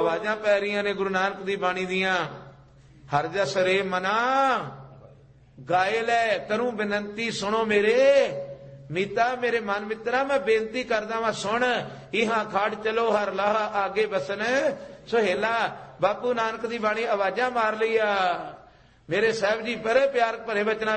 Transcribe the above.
ਆਵਾਜ਼ਾਂ ਪੈ ਰਹੀਆਂ ਨੇ ਗੁਰੂ ਨਾਨਕ ਦੀ ਬਾਣੀ ਦੀਆਂ। ਹਰ ਜਸ ਰੇ ਮਨਾ ਗਾਏ ਲੈ ਕਰੂੰ ਬੇਨੰਤੀ ਸੁਣੋ ਮੇਰੇ ਮੀਤਾ। ਮੇਰੇ ਮਨ ਮਿੱਤਰਾ ਮੈਂ ਬੇਨਤੀ ਕਰਦਾ ਵਾਂ ਸੁਣ। ਇਹਾਂ ਖਾੜ ਚਲੋ ਹਰ ਲਾਹਾ ਆਗੇ ਬਸਨ ਸੁਹੇਲਾ। ਬਾਪੂ ਨਾਨਕ ਦੀ ਬਾਣੀ ਆਵਾਜ਼ਾਂ ਮਾਰ ਲਈ ਆ। ਮੇਰੇ ਸਾਹਿਬ ਜੀ ਬੜੇ ਪਿਆਰ ਭਰੇ ਬਚਨਾਂ